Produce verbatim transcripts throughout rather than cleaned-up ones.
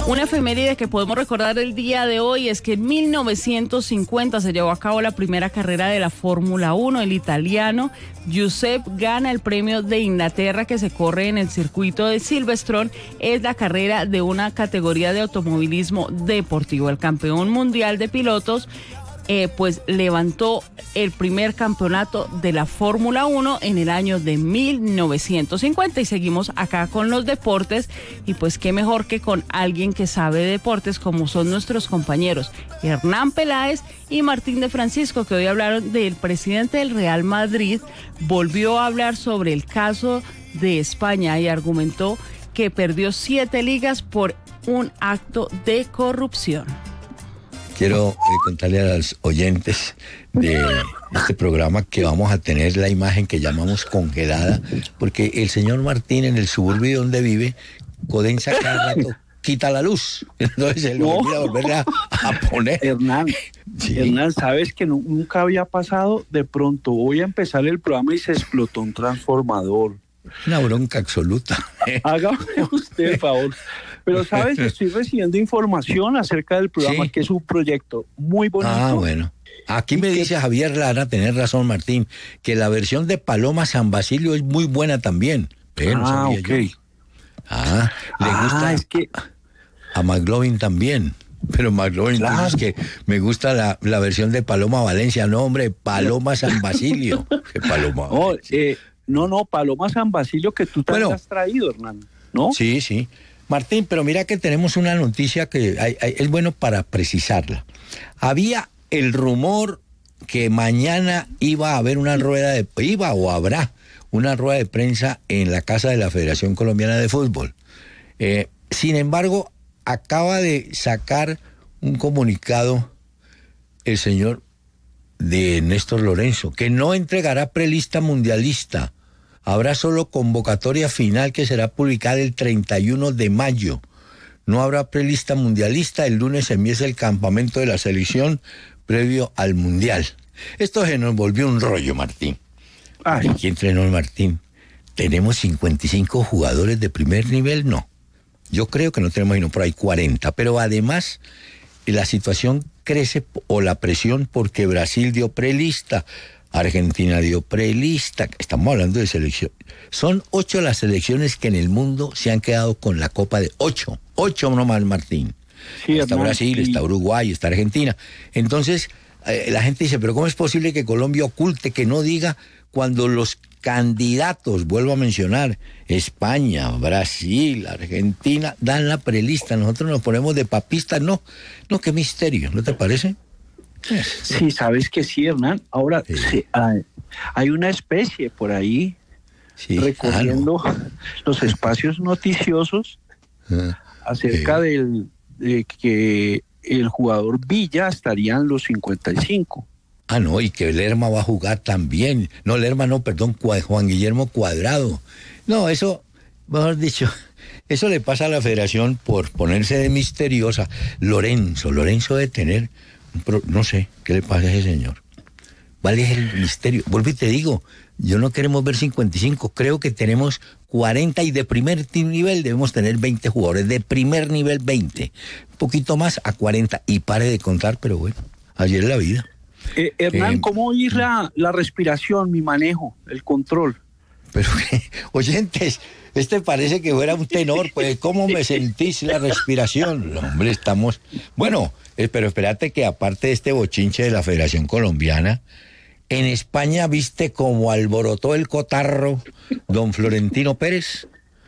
Una efeméride que podemos recordar el día de hoy es que en mil novecientos cincuenta se llevó a cabo la primera carrera de la Fórmula uno. El italiano Giuseppe gana el premio de Inglaterra que se corre en el circuito de Silverstone. Es la carrera de una categoría de automovilismo deportivo. El campeón mundial de pilotos Eh, pues levantó el primer campeonato de la Fórmula uno en el año de mil novecientos cincuenta. Y seguimos acá con los deportes, y pues qué mejor que con alguien que sabe de deportes, como son nuestros compañeros Hernán Peláez y Martín de Francisco, que hoy hablaron del presidente del Real Madrid. Volvió a hablar sobre el caso de España y argumentó que perdió siete ligas por un acto de corrupción. Quiero eh, contarle a los oyentes de este programa que vamos a tener la imagen que llamamos congelada, porque el señor Martín, en el suburbio donde vive, Codensa cada rato quita la luz. Entonces se lo olvida volverla a, a poner. Hernán, sí. Hernán, ¿sabes que no, nunca había pasado? De pronto voy a empezar el programa y se explotó un transformador. Una bronca absoluta. Hágame usted el favor. Pero, ¿sabes? Estoy recibiendo información acerca del programa, sí, que es un proyecto muy bonito. Ah, bueno. Aquí me dice Javier Lara, tenés razón, Martín, que la versión de Paloma San Basilio es muy buena también. Pero no ah, sabía ok. yo. Ah, le ah, gusta es que... a McLovin también. Pero McLovin, claro, dice que me gusta la, la versión de Paloma Valencia. No, hombre, Paloma San Basilio. ¿Qué Paloma oh, eh, no, no, Paloma San Basilio que tú te bueno, has traído, Hernán, ¿no? Sí, sí. Martín, pero mira que tenemos una noticia que hay, hay, es bueno para precisarla. Había el rumor que mañana iba a haber una rueda de... iba o habrá una rueda de prensa en la casa de la Federación Colombiana de Fútbol. Eh, sin embargo, acaba de sacar un comunicado el señor de Néstor Lorenzo, que no entregará prelista mundialista. Habrá solo convocatoria final que será publicada el treinta y uno de mayo. No habrá prelista mundialista. El lunes empieza el campamento de la selección previo al mundial. Esto se nos volvió un rollo, Martín. Ay. ¿Quién entrenó el Martín? ¿Tenemos cincuenta y cinco jugadores de primer nivel? No. Yo creo que no tenemos sino por ahí cuarenta. Pero además, la situación crece, o la presión, porque Brasil dio prelista, Argentina dio prelista. Estamos hablando de selección. Son ocho las selecciones que en el mundo se han quedado con la Copa de ocho. Ocho nomás, Martín. Sí, está hermano, Brasil, sí, está Uruguay, está Argentina. Entonces, eh, la gente dice, pero ¿cómo es posible que Colombia oculte, que no diga, cuando los candidatos, vuelvo a mencionar, España, Brasil, Argentina, dan la prelista? Nosotros nos ponemos de papistas. No, no, qué misterio, ¿no te parece? Sí, sabes que sí, Hernán. Ahora, sí. Sí, hay, hay una especie por ahí, sí, recorriendo ah, no. los espacios noticiosos ah, acerca sí. del, de que el jugador Villa estaría en los cincuenta y cinco. Ah, no, y que Lerma va a jugar también. No, Lerma no, perdón, Juan Guillermo Cuadrado. No, eso, mejor dicho, eso le pasa a la federación por ponerse de misteriosa. Lorenzo, Lorenzo debe tener... no sé, ¿qué le pasa a ese señor? ¿Cuál es el misterio? Vuelvo y te digo, yo no queremos ver cincuenta y cinco, creo que tenemos cuarenta, y de primer nivel debemos tener veinte jugadores, de primer nivel veinte, un poquito más a cuarenta, y pare de contar, pero bueno, así es la vida. Eh, Hernán, eh, ¿cómo oír la, la respiración, mi manejo, el control? Pero, oyentes, este parece que fuera un tenor, pues, ¿cómo me sentís la respiración? Hombre, estamos... Bueno, eh, pero espérate que aparte de este bochinche de la Federación Colombiana, en España, ¿viste cómo alborotó el cotarro don Florentino Pérez?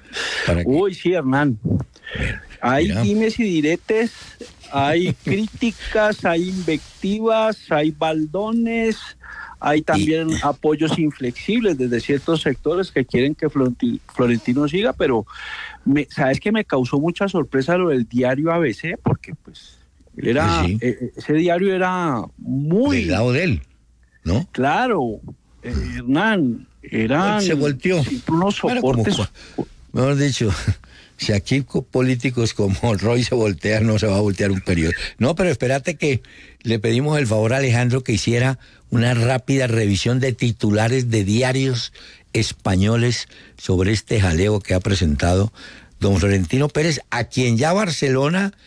Uy, sí, Hernán. Mira, hay mira. dimes y diretes, hay críticas, hay invectivas, hay baldones... Hay también y, apoyos inflexibles desde ciertos sectores que quieren que Florentino siga, pero me, sabes que me causó mucha sorpresa lo del diario A B C, porque pues él era, sí. eh, ese diario era muy... del lado de él, ¿no? Claro, eh, Hernán, eran... se volteó. Unos soportes... Bueno, como, mejor dicho... Si aquí políticos como Roy se voltean, no se va a voltear un periodo. No, pero espérate que le pedimos el favor a Alejandro que hiciera una rápida revisión de titulares de diarios españoles sobre este jaleo que ha presentado don don Florentino Pérez, a quien ya Barcelona